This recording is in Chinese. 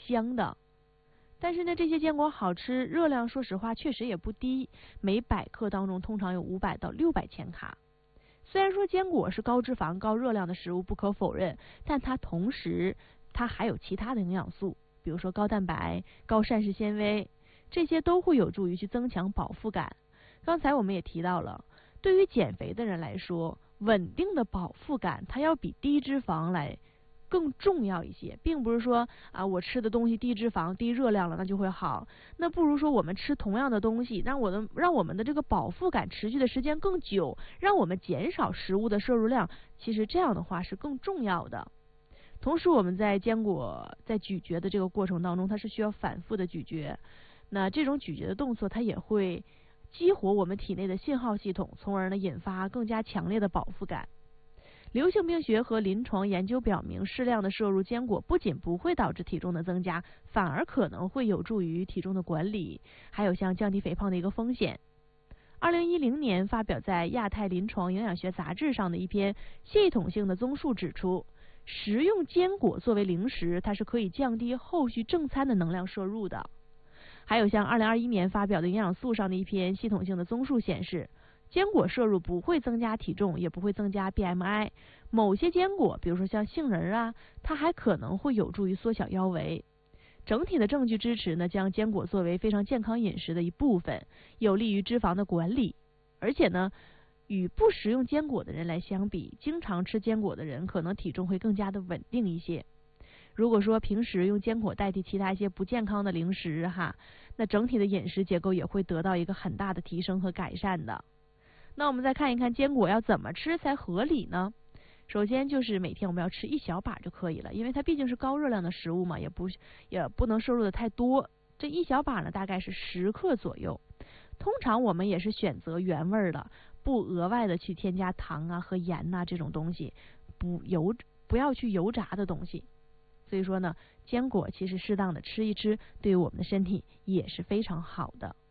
香的。但是呢，这些坚果好吃，热量说实话确实也不低，每100克当中通常有500到600千卡。虽然说坚果是高脂肪、高热量的食物不可否认，但它同时还有其他的营养素，比如说高蛋白、高膳食纤维，这些都会有助于去增强饱腹感。刚才我们也提到了，对于减肥的人来说，稳定的饱腹感它要比低脂肪来更重要一些，并不是说我吃的东西低脂肪、低热量了那就会好，那不如说我们吃同样的东西，让我们的这个饱腹感持续的时间更久，让我们减少食物的摄入量，其实这样的话是更重要的。同时我们在坚果在咀嚼的这个过程当中，它是需要反复的咀嚼，那这种咀嚼的动作它也会激活我们体内的信号系统，从而呢引发更加强烈的饱腹感。流行病学和临床研究表明，适量的摄入坚果不仅不会导致体重的增加，反而可能会有助于体重的管理，还有像降低肥胖的一个风险。2010年发表在《亚太临床营养学杂志》上的一篇系统性的综述指出，食用坚果作为零食，它是可以降低后续正餐的能量摄入的。还有像2021年发表的营养素上的一篇系统性的综述显示，坚果摄入不会增加体重，也不会增加 BMI。某些坚果，比如说像杏仁它还可能会有助于缩小腰围。整体的证据支持呢，将坚果作为非常健康饮食的一部分，有利于脂肪的管理。而且呢，与不食用坚果的人来相比，经常吃坚果的人可能体重会更加的稳定一些。如果说平时用坚果代替其他一些不健康的零食那整体的饮食结构也会得到一个很大的提升和改善的。那我们再看一看坚果要怎么吃才合理呢？首先就是每天我们要吃1小把就可以了，因为它毕竟是高热量的食物嘛，也不能摄入的太多。这1小把呢大概是10克左右。通常我们也是选择原味的，不额外的去添加糖和盐这种东西，不要去油炸的东西。所以说呢，坚果其实适当的吃一吃，对于我们的身体也是非常好的。